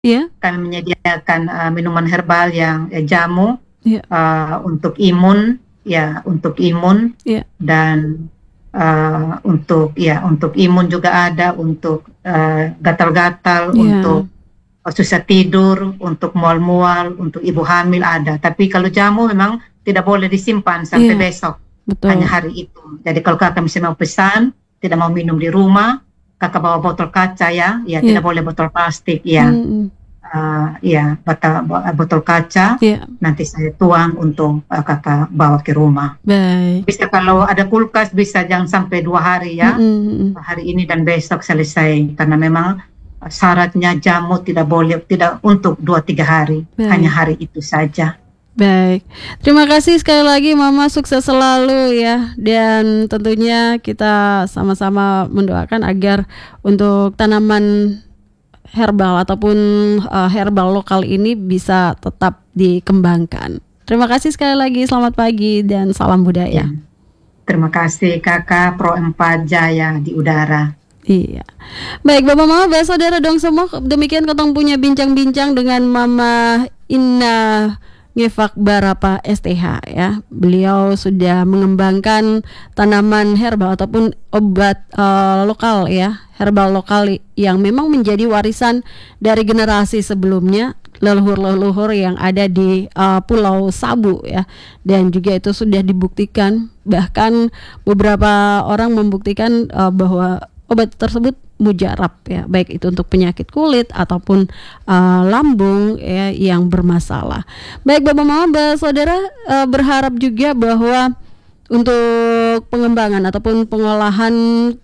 Iya, Kami menyediakan minuman herbal yang jamu iya, untuk imun, ya untuk imun, iya, dan untuk imun juga ada, untuk gatal-gatal, iya, untuk susah tidur, untuk mual-mual, untuk ibu hamil ada. Tapi kalau jamu memang tidak boleh disimpan sampai iya, besok, hanya betul. hari itu. Jadi kalau kakak misalnya mau pesan, tidak mau minum di rumah, kakak bawa botol kaca ya, ya Iya, tidak boleh botol plastik ya. mm, Ya botol kaca, iya, nanti saya tuang untuk kakak bawa ke rumah. baik. Bisa kalau ada kulkas bisa jangan sampai 2 hari Mm, ya, mm, hari ini dan besok selesai, karena memang syaratnya jamu tidak boleh, tidak untuk 2-3 hari, hanya baik. hari itu saja. Baik, terima kasih sekali lagi Mama, sukses selalu ya. Dan tentunya kita sama-sama mendoakan agar untuk tanaman herbal ataupun herbal lokal ini bisa tetap dikembangkan. Terima kasih sekali lagi, selamat pagi dan salam Ya, budaya. terima kasih kakak Pro 4 Jaya di udara. Iya. Baik, Bapak Mama, Bapak Saudara dong semua, demikian ketong punya bincang-bincang dengan Mama Inna Ngefak Barapa STH ya. Beliau sudah mengembangkan tanaman herbal ataupun obat lokal ya, herbal lokal yang memang menjadi warisan dari generasi sebelumnya, leluhur-leluhur yang ada di Pulau Sabu ya. Dan juga itu sudah dibuktikan, bahkan beberapa orang membuktikan bahwa obat tersebut mujarab ya, baik itu untuk penyakit kulit ataupun lambung ya yang bermasalah. Baik Bapak Mama, Bapak Saudara, berharap juga bahwa untuk pengembangan ataupun pengolahan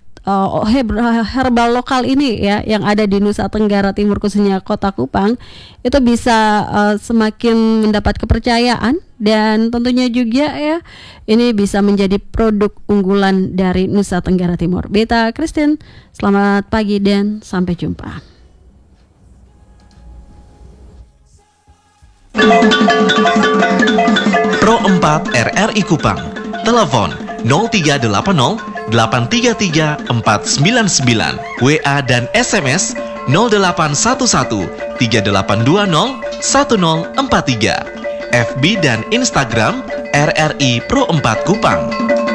herbal lokal ini ya yang ada di Nusa Tenggara Timur, khususnya Kota Kupang, itu bisa semakin mendapat kepercayaan dan tentunya juga ya ini bisa menjadi produk unggulan dari Nusa Tenggara Timur. Beta Christine, selamat pagi dan sampai jumpa. Pro 4 RRI Kupang. Telepon 0380 833 499. WA dan SMS 0811 3820 1043. FB dan Instagram RRI Pro 4 Kupang.